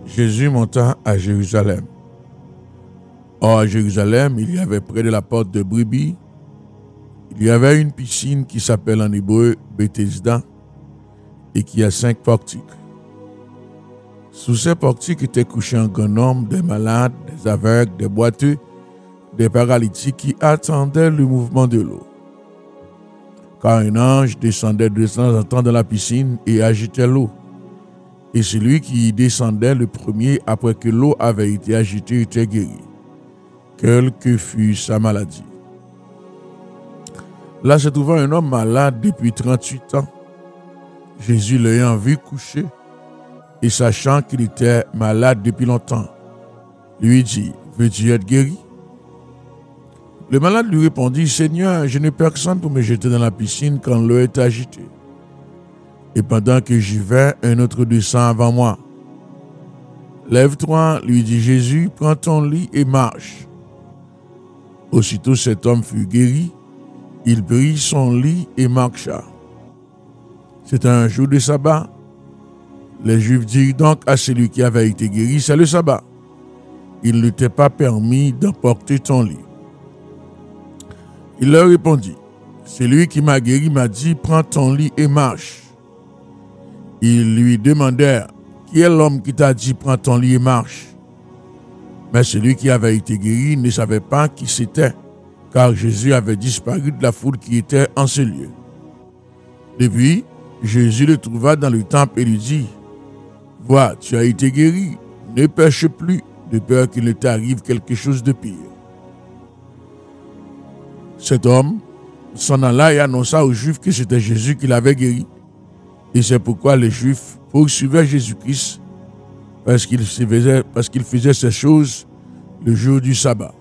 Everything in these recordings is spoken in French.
Jésus monta à Jérusalem. Or, à Jérusalem, il y avait près de la porte de Brebis, il y avait une piscine qui s'appelle en hébreu Bethesda et qui a 5 portiques. Sous ces portiques étaient couchés un grand nombre de malades, des aveugles, des boiteux, des paralytiques qui attendaient le mouvement de l'eau. Car un ange descendait de temps en temps dans la piscine et agitait l'eau. Et celui qui y descendait le premier après que l'eau avait été agitée était guéri, quelle que fût sa maladie. Là se trouvait un homme malade depuis 38 ans. Jésus l'ayant vu couché et sachant qu'il était malade depuis longtemps, lui dit, « Veux-tu être guéri ?» Le malade lui répondit, « Seigneur, je n'ai personne pour me jeter dans la piscine quand l'eau est agitée. Et pendant que j'y vais, un autre descend avant moi. Lève-toi, lui dit Jésus, prends ton lit et marche. » Aussitôt cet homme fut guéri, il prit son lit et marcha. C'était un jour de sabbat. Les Juifs dirent donc à celui qui avait été guéri, c'est le sabbat. Il ne t'est pas permis d'emporter ton lit. Il leur répondit, celui qui m'a guéri m'a dit, prends ton lit et marche. Ils lui demandèrent, qui est l'homme qui t'a dit, prends ton lit et marche? Mais celui qui avait été guéri ne savait pas qui c'était, car Jésus avait disparu de la foule qui était en ce lieu. Depuis, Jésus le trouva dans le temple et lui dit, « Vois, tu as été guéri, ne pêche plus, de peur qu'il ne t'arrive quelque chose de pire. » Cet homme s'en alla et annonça aux Juifs que c'était Jésus qui l'avait guéri. Et c'est pourquoi les Juifs poursuivaient Jésus-Christ, parce qu'il faisait ces choses le jour du sabbat.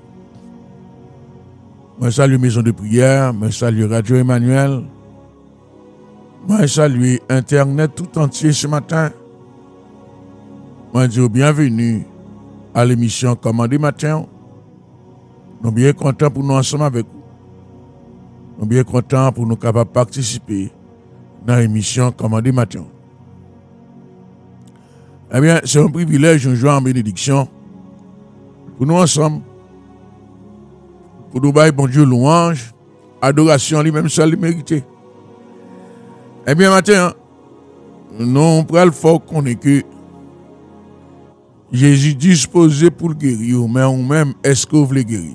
Moi, salue Maison de prière, moi, salue Radio Emmanuel, moi, salue Internet tout entier ce matin. Moi, dis bienvenue à l'émission Commandez Matin. Nous sommes bien contents pour nous ensemble avec vous. Nous sommes bien contents pour nous capables de participer dans l'émission Commandez Matin. Eh bien, c'est un privilège, une joie en bénédiction pour nous ensemble, pour nous bailler bon Dieu louange, adoration, lui-même seul mérité. Eh bien, matin, nous prenons fort qu'on est que Jésus disposé pour le guérir, mais nous-mêmes, est-ce que vous voulez guérir?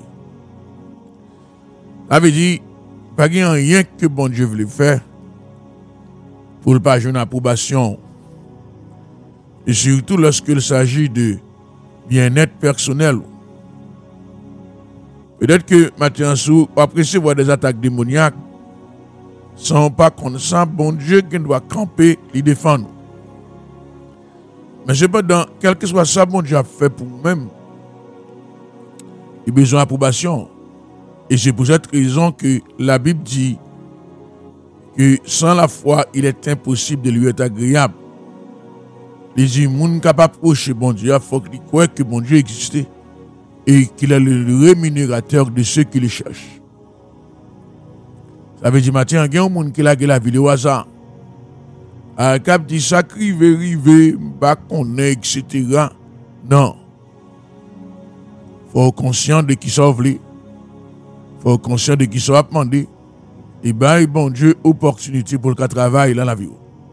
Ça veut dire, pas qu'il n'y a rien que bon Dieu voulait faire pour ne pas jouer une approbation. Et surtout lorsqu'il s'agit de bien-être personnel. Peut-être que maintenant, si vous appréciez voir des attaques démoniaques, sans pas qu'on sent bon Dieu qui doit camper et défendre. Mais cependant, quel que soit ça, bon Dieu a fait pour nous-mêmes, il a besoin d'approbation. Et c'est pour cette raison que la Bible dit que sans la foi, il est impossible de lui être agréable. Il dit, moun capable d'approcher bon Dieu, il faut qu'il croie que bon Dieu existe et qu'il est le rémunérateur de ceux qui le cherchent. Ça veut dire, matin, il y a un monde qui a la vie au hasard. Un cap dit, ça rive, pas qu'on est, etc. Non. Il faut être conscient de qui sauve les. Il faut être conscient de qui soit demandé. Et bien, bon Dieu, opportunité pour le travail dans la vie.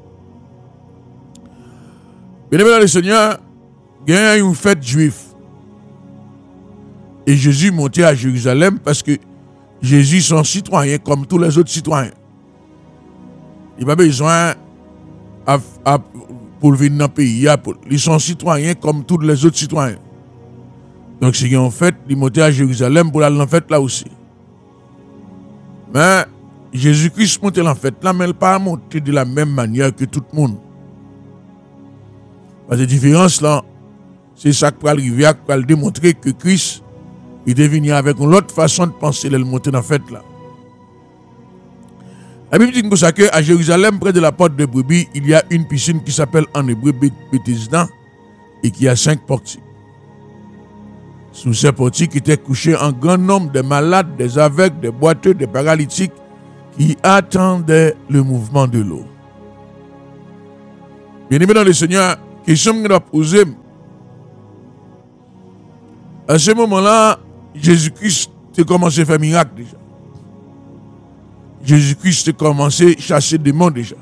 Bien aimé dans le Seigneur, il y a une fête juive. Et Jésus montait à Jérusalem parce que Jésus est un citoyen comme tous les autres citoyens. Il n'a pas besoin pour venir dans le pays. Ils sont citoyens comme tous les autres citoyens. Donc, c'est en fait, il montait à Jérusalem pour aller en fête là aussi. Mais Jésus-Christ montait en fête là, mais il n'a pas monté de la même manière que tout le monde. Parce que la différence là, c'est ça qui va arriver à démontrer que Christ est devenu avec une autre façon de penser le monter dans la fête là. La Bible dit qu'à Jérusalem, près de la porte de Brebis, il y a une piscine qui s'appelle en hébreu Bethesda et qui a 5 portiques. Sous ces portiques étaient couchés un grand nombre de malades, des aveugles, des boiteux, des paralytiques qui attendaient le mouvement de l'eau. Bien aimé dans le Seigneur, question que je dois poser, À ce moment-là, Jésus-Christ a commencé à faire miracle déjà. Jésus-Christ a commencé à chasser des démons déjà.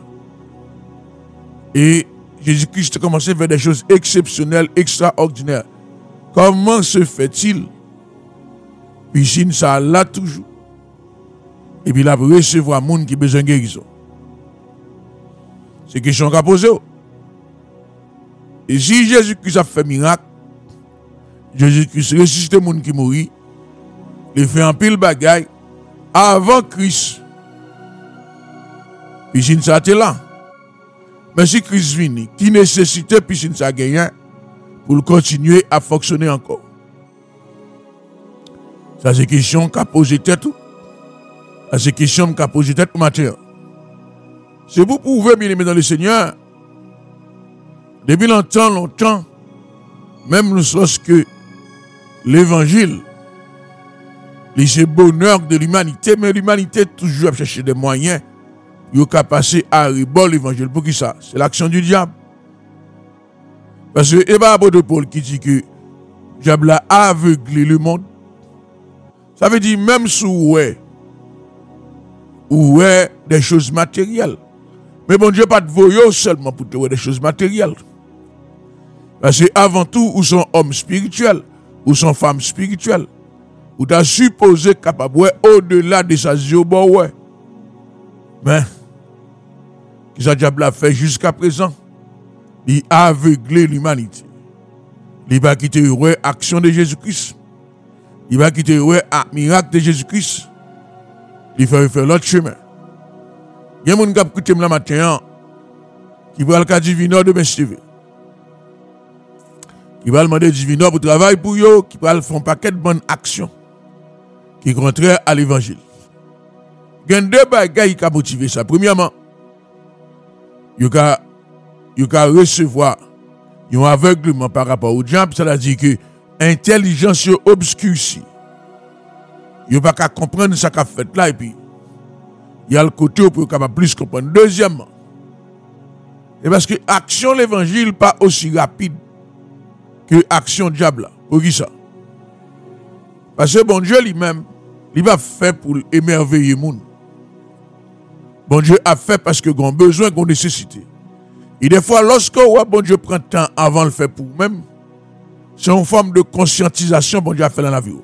Et Jésus-Christ a commencé à faire des choses exceptionnelles, extraordinaires. Comment se fait-il? Piscine, ça là toujours. Et puis, il a recevoir monde qui a besoin de guérison. C'est une question qu'on a posée. Et si Jésus-Christ a fait miracle, Jésus-Christ ressuscite les gens qui mourent, il fait un pile bagaille avant Christ. Piscine, ça était là. Mais si Christ vient, qui nécessitait piscine, ça gagné pour continuer à fonctionner encore. Ça, c'est une question qu'a posé tête. Ça, c'est une question qu'a posé tête pour matin. C'est vous pouvez, bien aimé dans le Seigneur, depuis longtemps, même lorsque l'évangile, c'est le bonheur de l'humanité, mais l'humanité toujours à chercher des moyens pour passer à rebord l'évangile. Pour qui ça? C'est l'action du diable. Parce que, et pas de Paul qui dit que le diable a aveuglé le monde. Ça veut dire même sous des choses matérielles. Mais bon Dieu, pas de voyou seulement pour te des choses matérielles. Parce que avant tout, ou sont hommes spirituels, ou sont femmes spirituelles, ou t'as supposé capable au-delà de sa yeux, ouais. Mais, qu'est-ce que diable a fait jusqu'à présent? Il a aveuglé l'humanité. Il va quitter l'action de Jésus-Christ. Il va quitter le miracle de Jésus-Christ. Il va faire l'autre chemin. Il y a des gens qui écoutent le matin qui va le diviner de M. Qui va demander diviner pour travailler pour eux, qui va faire un paquet de bonnes actions qui est contraire à l'évangile. Il y a deux bagages qui ont motivé ça. Premièrement, il y a recevoir un aveuglement par rapport au diable, ça veut dire que l'intelligence est obscurcie. Il n'y a pas qu'à comprendre ce qu'a fait là, et puis il y a le côté où on peut plus comprendre. Deuxièmement, c'est parce que l'action de l'évangile n'est pas aussi rapide que l'action du diable. Pour qui ça? Parce que bon Dieu lui-même, il va faire pour émerveiller le monde. Bon Dieu a fait parce que qu'on a besoin, qu'on a nécessité. Et des fois, lorsque bon Dieu prend temps avant de le faire pour vous-même, c'est une forme de conscientisation bon Dieu a fait dans la vie.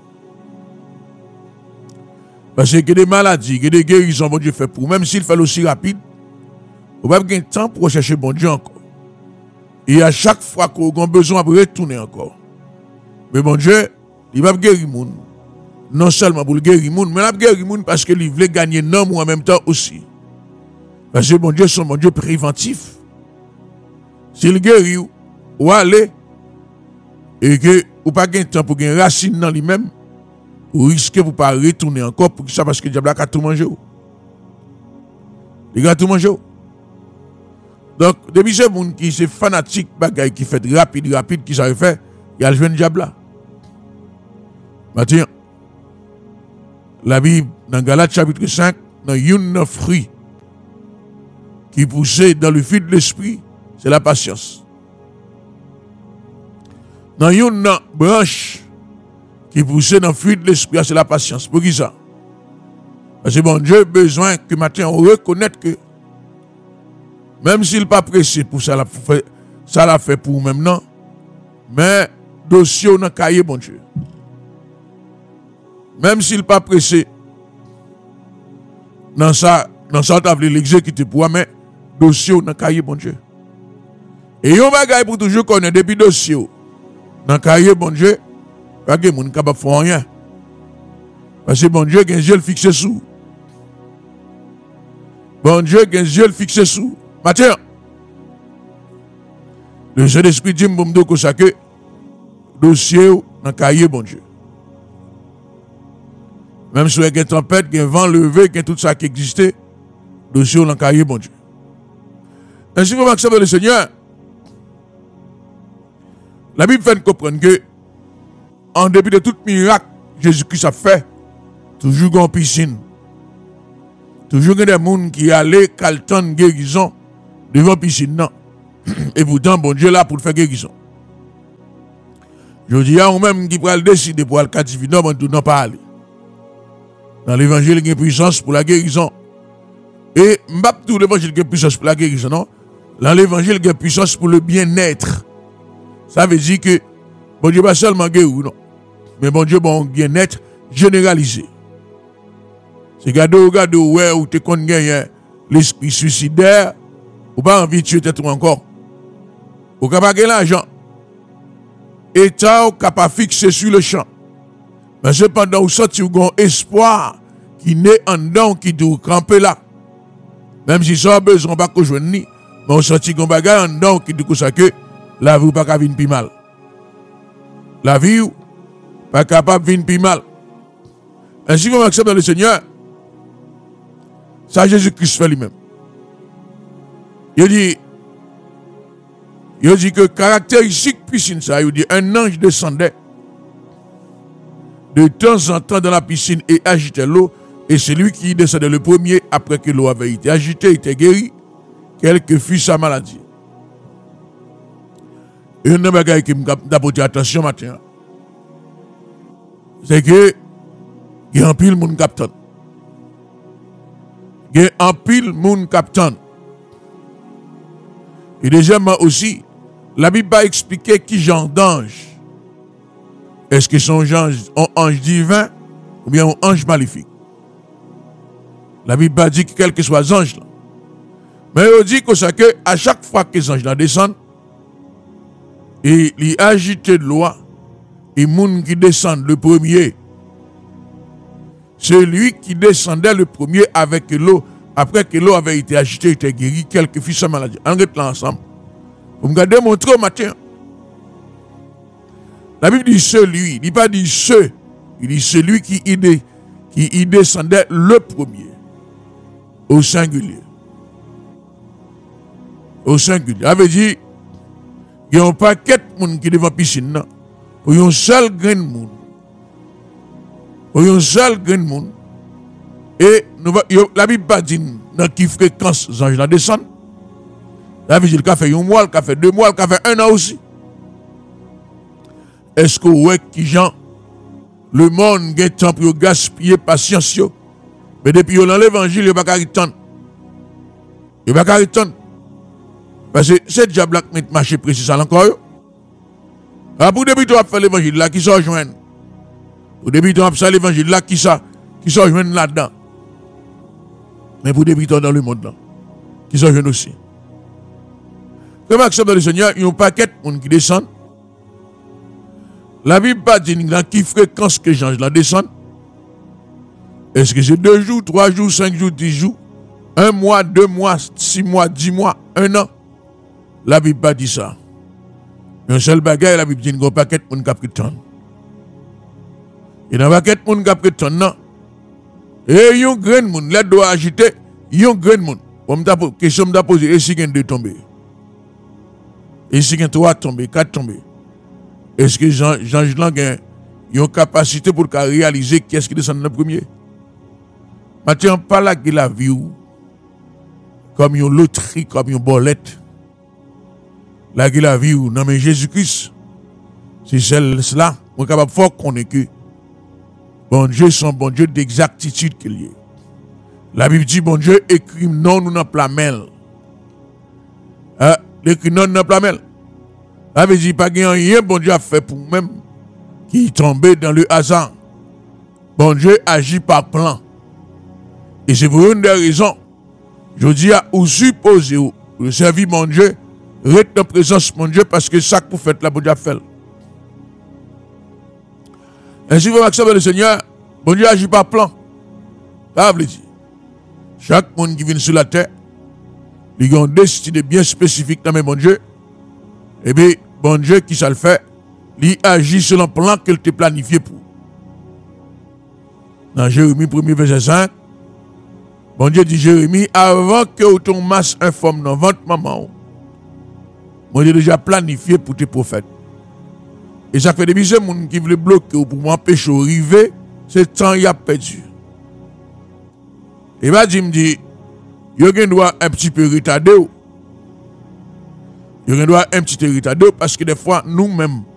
Parce que des maladies, des guérisons, bon Dieu fait pour vous, même s'il fait aussi rapide, vous n'avez pas de temps pour rechercher bon Dieu encore. Et à chaque fois qu'on a besoin de retourner encore. Mais bon Dieu, il va guérir le monde. Non seulement pour le guérir le monde, mais il va guérir le monde parce qu'il veut gagner non ou en même temps aussi. Parce que bon Dieu, c'est un bon Dieu préventif. S'il guérit, ou aller, et que vous n'avez pas de temps pour gagner racine dans lui-même, vous risquez de ne pas retourner encore pour ça parce que le diable a tout mangé. Il a tout mangé. Donc, depuis ce monde qui est fanatique, qui fait rapide, qui s'est fait, il y a le jeune diable là. Maintenant, la Bible, dans Galates chapitre 5, dans un fruit qui poussait dans le fruit de l'esprit, c'est la patience. Dans une branche qui poussait dans le fruit de l'esprit, c'est la patience. Pour qui ça? Parce que bon Dieu a besoin que maintenant on reconnaisse que même s'il n'est pas pressé pour ça, ça l'a fait pour maintenant, mais dossier dans cahier bon Dieu. Même s'il n'est pas pressé dans ça table l'exécuter pour mais dossier dans cahier bon Dieu. Et on va gagner pour toujours connaître depuis dossier dans cahier bon Dieu, pas que mon capable faire rien. Parce que bon Dieu a un yeux fixé sous. Bon Dieu a un yeux fixé sous. Mathieu, le Saint-Esprit dit que dossier dans cahier bon Dieu. Même si il y a une tempête, il y a un vent levé, il y a tout ça qui existait, dossier dans cahier bon Dieu. Ainsi, vous acceptez le Seigneur. La Bible fait comprendre que, en dépit de tout miracle, Jésus-Christ a fait, toujours dans piscine. Toujours des gens qui allaient caltan guérison devant piscine. Non. Et pourtant, bon Dieu là pour faire guérison. Je dis à vous-même qui pourra décider pour le catifier, non, tout n'en parler. Dans l'évangile, il y a puissance pour la guérison. Et mbap tout l'évangile, il y a puissance pour la guérison, non? Dans l'évangile, il y a puissance pour le bien-être. Ça veut dire que bon Dieu pas seulement guérir, non. Mais bon Dieu, bon bien-être généralisé. C'est regarde ouais, ou tu connais l'esprit suicidaire, ou pas envie de tuer tête encore. Ou pas gagner l'argent. État ou pas fixé sur le champ. Mais cependant, vous sentez un espoir qui naît en dedans, qui doit camper là. Même si ça a besoin pas que je ni, mais vous sentez un bagage en dedans qui dit que la vie pas capable de venir mal. La vie pas capable de venir mal. Ainsi qu'on accepte le Seigneur, ça Jésus-Christ fait lui-même. Il dit que caractéristique piscine ça, il dit un ange descendait de temps en temps dans la piscine et agitait l'eau, et c'est lui qui descendait le premier après que l'eau avait été agitée, était guéri, quelle que fût sa maladie. Et un bagage qui m'a apporté attention matin, c'est que il y a un pile moun captain. Il y a un pile moun captain. Et deuxièmement aussi, la Bible va expliquer qui genre d'ange. Est-ce que son ange divin ou bien un ange maléfique? La Bible va dire que quel que soit l'ange là. Mais il dit que à chaque fois que les anges là descendent, et il agite de l'eau, et moun qui descend le premier, celui qui descendait le premier avec l'eau, après que l'eau avait été agitée, était guéri, quelque fut sa maladie. On est là ensemble. Vous me regardez montrer au matin. La Bible dit celui, il dit pas dit ce, il dit celui qui y descendait le premier, au singulier. Au singulier. Ça veut dire, il y a un paquet de monde qui est devant la piscine, non? Pour un seul grain de monde. Pour un seul grain de monde. Et la Bible pas dit dans quelle fréquence les anges descendent. La Bible dit qu'il a fait un mois, qu'il a fait 2 mois, qu'il a fait 1 an aussi. Est-ce que vous qui gens, le monde a temps pour gaspiller patience, mais depuis dans l'évangile, il n'y a pas de temps. Il n'y a pas de temps. Parce que c'est déjà black met marché précis ça encore. Pour débuter à faire l'évangile là, qui s'en rejoignent. Pour débuter à faire l'évangile là, qui s'en rejoignent là-dedans. Mais pour débuter dans le monde là, qui s'en rejoignent aussi. Comme accepte le Seigneur, il y a un paquet de monde qui descend. La Bible pas dit dans quelle fréquence que les anges là descendent. Est-ce que c'est 2 jours, 3 jours, 5 jours, 10 jours, 1 mois, 2 mois, 6 mois, 10 mois, 1 an? La Bible pas dit ça. Un seul bagage, la Bible dit qu'il y a un paquet de monde qui a pris le temps. Et dans un paquet de monde qui a pris le temps, non. Et il y a un grand monde, là doit agiter, il y a un grand monde. Comme ta question m'a posé, est-ce qu'il y a 2 tombés? Est-ce qu'il y a 3 tombés, 4 tombés? Est-ce que Jean-Jean a une capacité pour réaliser qui est-ce qui descend dans le premier? Maintenant, pas là que la vie comme une loterie, comme une bolette. Là que la vie non mais Jésus-Christ, c'est celle-là, on est capable de faire qu'on est que bon Dieu, son bon Dieu d'exactitude qu'il y a. La Bible dit, bon Dieu, écrit non nous dans plamel. L'écrit non dans plamel. Ça veut dire pas qu'il y a rien bon Dieu a fait pour nous-mêmes qui est tombé dans le hasard. Bon Dieu agit par plan. Et c'est pour une des raisons. Je dis à vous supposer le servir mon Dieu, reste dans la présence mon Dieu parce que ça que vous faites là, bon Dieu a fait. Ainsi vous acceptez le Seigneur, bon Dieu agit par plan. Ça veut dire. Chaque monde qui vient sur la terre, il a une destinée bien spécifique dans mon Dieu. Et bien, bon Dieu qui ça le fait, il agit selon le plan qu'il t'a planifié pour. Dans Jérémie 1er verset 5, bon Dieu dit Jérémie, avant que ton masse informe dans votre maman, bon Dieu déjà planifié pour tes prophètes. Et ça fait des gens qui veulent bloquer pour m'empêcher d'arriver, c'est temps qu'il a perdu. Et bien, il me dit, il y a un petit peu retardé. Il y a un petit peu retardé parce que des fois, nous-mêmes,